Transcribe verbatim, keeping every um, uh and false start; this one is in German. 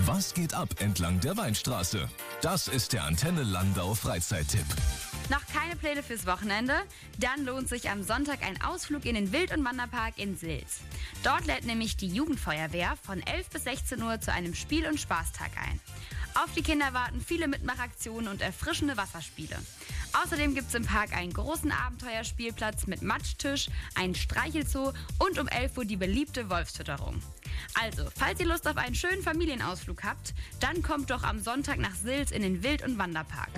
Was geht ab entlang der Weinstraße? Das ist der Antenne Landau Freizeittipp. Noch keine Pläne fürs Wochenende? Dann lohnt sich am Sonntag ein Ausflug in den Wild- und Wanderpark in Sils. Dort lädt nämlich die Jugendfeuerwehr von elf bis sechzehn Uhr zu einem Spiel- und Spaßtag ein. Auf die Kinder warten viele Mitmachaktionen und erfrischende Wasserspiele. Außerdem gibt es im Park einen großen Abenteuerspielplatz mit Matschtisch, einen Streichelzoo und um elf Uhr die beliebte Wolfsfütterung. Also, falls ihr Lust auf einen schönen Familienausflug habt, dann kommt doch am Sonntag nach Sils in den Wild- und Wanderpark.